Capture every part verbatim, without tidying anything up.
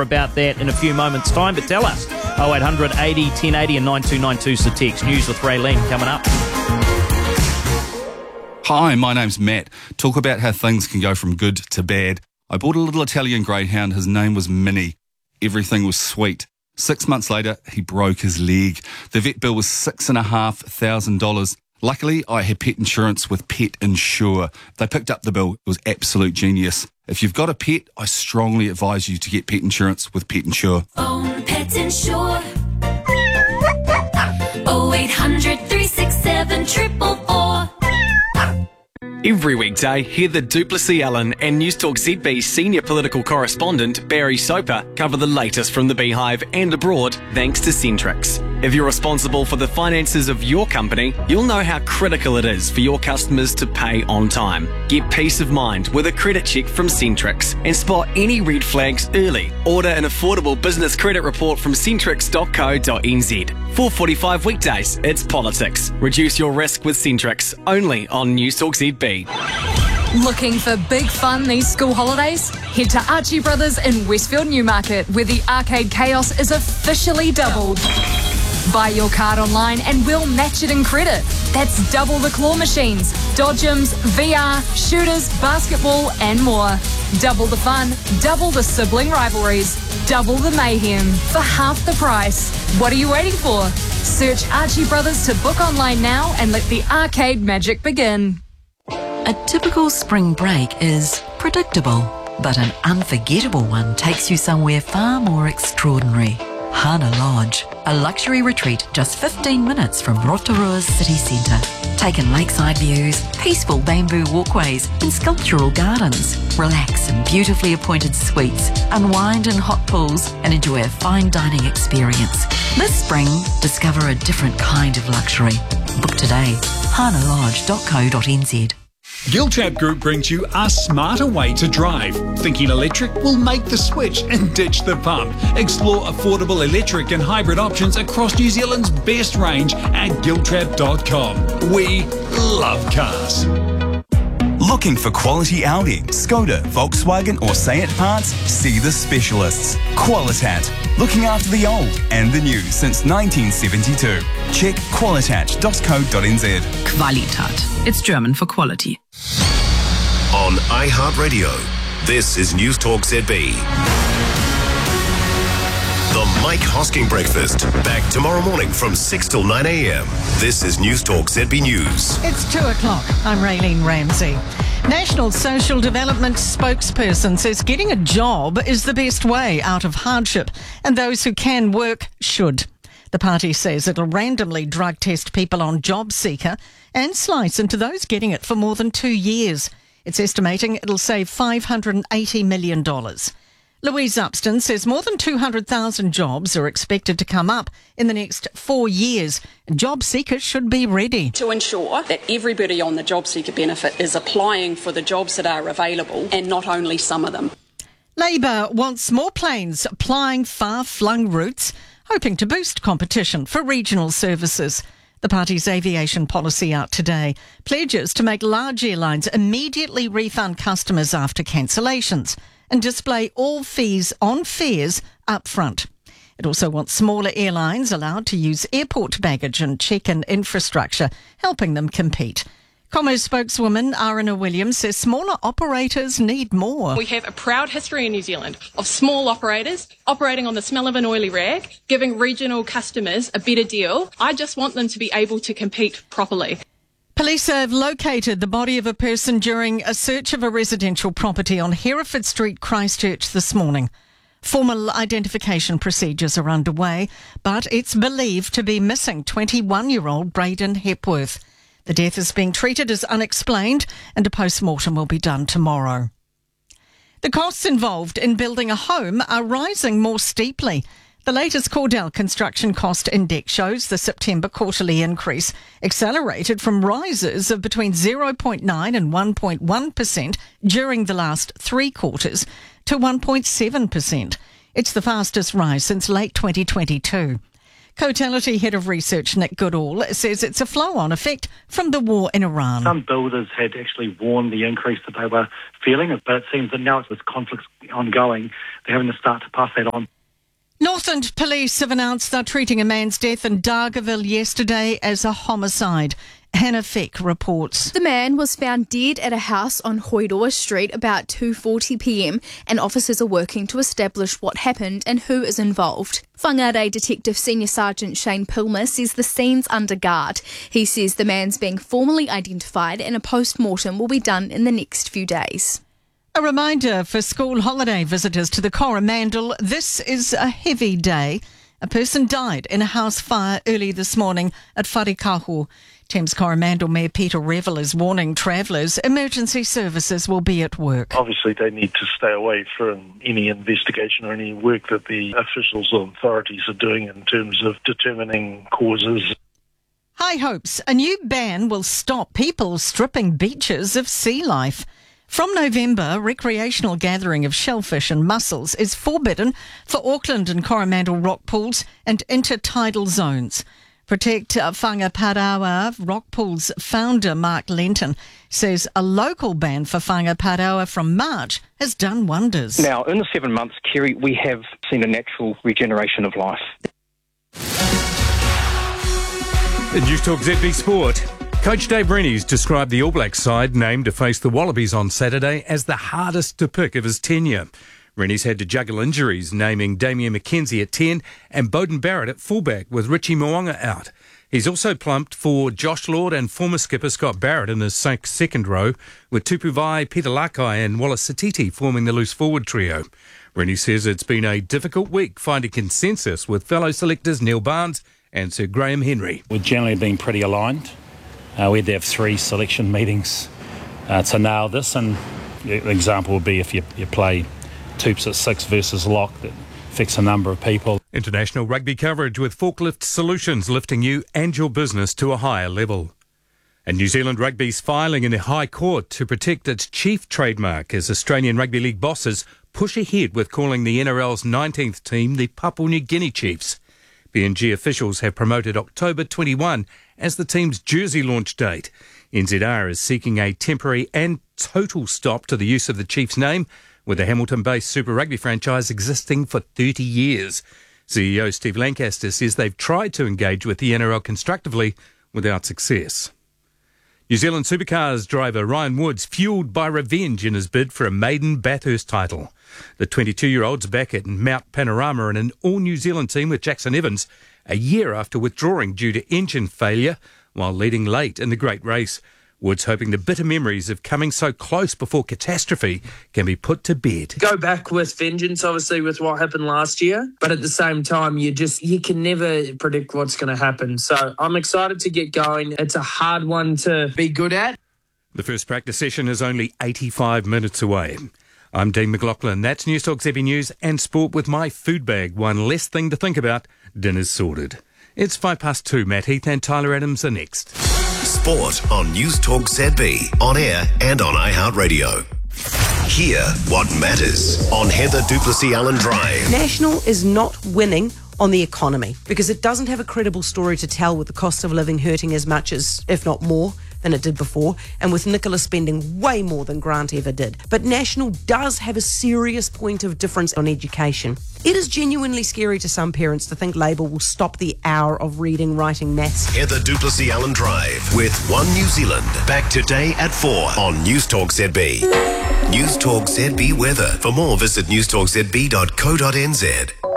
more about that in a few moments' time. But tell us, oh eight hundred eighty ten eighty and nine two nine two is the text. News with Raylene coming up. Hi, my name's Matt. Talk about how things can go from good to bad. I bought a little Italian greyhound. His name was Minnie. Everything was sweet. Six months later, he broke his leg. The vet bill was six and a half thousand dollars. Luckily, I had pet insurance with Pet Insure. They picked up the bill. It was absolute genius. If you've got a pet, I strongly advise you to get pet insurance with Pet Insure. Phone Pet Insure. oh eight hundred three six seven four four four. Every weekday, hear the Duplessis Allen and News Talk Z B senior political correspondent Barry Soper cover the latest from the Beehive and abroad thanks to Centrix. If you're responsible for the finances of your company, you'll know how critical it is for your customers to pay on time. Get peace of mind with a credit check from Centrix and spot any red flags early. Order an affordable business credit report from centrix dot co dot n z. four forty-five weekdays, it's politics. Reduce your risk with Centrix, only on News Talk Z B. Looking for big fun these school holidays? Head to Archie Brothers in Westfield Newmarket, where the arcade chaos is officially doubled. Buy your card online and we'll match it in credit. That's double the claw machines, dodgems, V R, shooters, basketball and more. Double the fun, double the sibling rivalries, double the mayhem for half the price. What are you waiting for? Search Archie Brothers to book online now and let the arcade magic begin. A typical spring break is predictable, but an unforgettable one takes you somewhere far more extraordinary. Hana Lodge, a luxury retreat just fifteen minutes from Rotorua's city centre. Take in lakeside views, peaceful bamboo walkways and sculptural gardens. Relax in beautifully appointed suites, unwind in hot pools and enjoy a fine dining experience. This spring, discover a different kind of luxury. Book today, hana lodge dot co dot n z. Giltrap Group brings you a smarter way to drive. Thinking electric? Will make the switch and ditch the pump. Explore affordable electric and hybrid options across New Zealand's best range at giltrap dot com. We love cars. Looking for quality Audi, Skoda, Volkswagen or Seat parts? See the specialists. Qualitat. Looking after the old and the new since nineteen seventy-two. Check qualitat dot co dot n z. Qualitat. It's German for quality. On iHeartRadio, this is News Talk Z B. The Mike Hosking Breakfast. Back tomorrow morning from six till nine a m. This is News Talk Z B News. It's two o'clock. I'm Raylene Ramsey. National Social Development spokesperson says getting a job is the best way out of hardship, and those who can work should. The party says it'll randomly drug test people on JobSeeker and slice into those getting it for more than two years. It's estimating it'll save five hundred eighty million dollars. Louise Upston says more than two hundred thousand jobs are expected to come up in the next four years. Job seekers should be ready. To ensure that everybody on the job seeker benefit is applying for the jobs that are available and not only some of them. Labor wants more planes flying far-flung routes, hoping to boost competition for regional services. The party's aviation policy out today pledges to make large airlines immediately refund customers after cancellations and display all fees on fares up front. It also wants smaller airlines allowed to use airport baggage and check-in infrastructure, helping them compete. Commerce spokeswoman Arana Williams says smaller operators need more. We have a proud history in New Zealand of small operators operating on the smell of an oily rag, giving regional customers a better deal. I just want them to be able to compete properly. Police have located the body of a person during a search of a residential property on Hereford Street, Christchurch this morning. Formal identification procedures are underway, but it's believed to be missing twenty-one-year-old Braden Hepworth. The death is being treated as unexplained and a post-mortem will be done tomorrow. The costs involved in building a home are rising more steeply. The latest Cordell Construction Cost Index shows the September quarterly increase accelerated from rises of between zero point nine and one point one percent during the last three quarters to one point seven percent. It's the fastest rise since late twenty twenty-two. Cotality Head of Research Nick Goodall says it's a flow-on effect from the war in Iran. Some builders had actually warned the increase that they were feeling, but it seems that now with conflicts ongoing, they're having to start to pass that on. Northland Police have announced they're treating a man's death in Dargaville yesterday as a homicide. Hannah Feck reports. The man was found dead at a house on Hoiroa Street about two forty p m and officers are working to establish what happened and who is involved. Whangarei Detective Senior Sergeant Shane Pilmer says the scene's under guard. He says the man's being formally identified and a post-mortem will be done in the next few days. A reminder for school holiday visitors to the Coromandel, this is a heavy day. A person died in a house fire early this morning at Wharekaho. Thames Coromandel Mayor Peter Revel is warning travellers emergency services will be at work. Obviously they need to stay away from any investigation or any work that the officials or authorities are doing in terms of determining causes. High hopes. A new ban will stop people stripping beaches of sea life. From November, recreational gathering of shellfish and mussels is forbidden for Auckland and Coromandel rock pools and intertidal zones. Protect Whangaparaoa Rock Pools founder Mark Lenton says a local ban for Whangaparaoa from March has done wonders. Now, in the seven months, Kerry, we have seen a natural regeneration of life. In News Talk Z B Sport, Coach Dave Rennie's described the All Blacks side named to face the Wallabies on Saturday as the hardest to pick of his tenure. Rennie's had to juggle injuries, naming Damien McKenzie at ten and Bowden Barrett at fullback with Richie Mo'unga out. He's also plumped for Josh Lord and former skipper Scott Barrett in his second row, with Tupu Vai, Peter Lakai and Wallace Satiti forming the loose forward trio. Rennie says it's been a difficult week finding consensus with fellow selectors Neil Barnes and Sir Graham Henry. We've generally been pretty aligned. Uh, we had to have three selection meetings uh, to nail this, and the example would be if you, you play Toops at six versus Lock, that affects a number of people. International rugby coverage with Forklift Solutions lifting you and your business to a higher level. And New Zealand Rugby's filing in the High Court to protect its chief trademark as Australian Rugby League bosses push ahead with calling the N R L's nineteenth team the Papua New Guinea Chiefs. B and G officials have promoted October twenty-first as the team's jersey launch date. N Z R is seeking a temporary and total stop to the use of the Chiefs name, with the Hamilton-based Super Rugby franchise existing for thirty years. C E O Steve Lancaster says they've tried to engage with the N R L constructively without success. New Zealand Supercars driver Ryan Woods fuelled by revenge in his bid for a maiden Bathurst title. The twenty-two-year-old's back at Mount Panorama in an all-New Zealand team with Jackson Evans a year after withdrawing due to engine failure while leading late in the Great Race. Woods hoping the bitter memories of coming so close before catastrophe can be put to bed. Go back with vengeance, obviously, with what happened last year. But at the same time, you just you can never predict what's going to happen. So I'm excited to get going. It's a hard one to be good at. The first practice session is only eighty-five minutes away. I'm Dean McLaughlin. That's News Talk Z B News and Sport with my food bag. One less thing to think about. Dinner's sorted. It's five past two. Matt Heath and Tyler Adams are next. Sport on News Talk Z B, on air and on iHeartRadio. Hear what matters on Heather Duplessis Allen Drive. National is not winning on the economy because it doesn't have a credible story to tell, with the cost of living hurting as much as, if not more, than it did before, and with Nicola spending way more than Grant ever did. But National does have a serious point of difference on education. It is genuinely scary to some parents to think Labour will stop the hour of reading, writing, maths. Heather Duplessis Allen Drive with One New Zealand. Back today at four on News Talk Z B. News Talk Z B weather. For more, visit news talk z b dot co dot n z.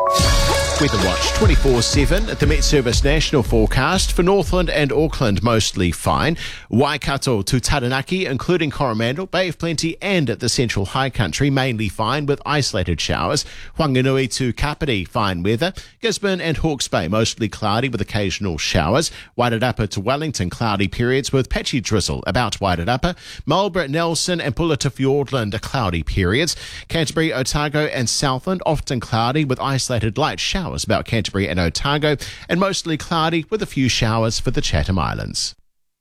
Weather Watch twenty-four seven at the Met Service National Forecast. For Northland and Auckland, mostly fine. Waikato to Taranaki, including Coromandel, Bay of Plenty and the Central High Country, mainly fine with isolated showers. Whanganui to Kapiti, fine weather. Gisborne and Hawke's Bay, mostly cloudy with occasional showers. Wairarapa to Wellington, cloudy periods with patchy drizzle about Wairarapa. Marlborough, Nelson and Pulla to Fiordland, cloudy periods. Canterbury, Otago and Southland, often cloudy with isolated light showers about Canterbury and Otago, and mostly cloudy with a few showers for the Chatham Islands.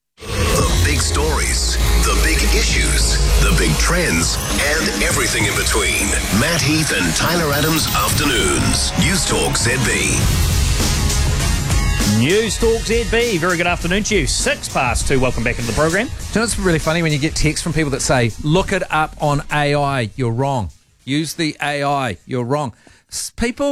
The big stories, the big issues, the big trends, and everything in between. Matt Heath and Tyler Adams Afternoons. News Talk Z B. News Talk Z B. Very good afternoon to you. Six past two. Welcome back into the program. Do you know what's really funny when you get texts from people that say, look it up on A I, you're wrong. Use the A I, you're wrong. S- People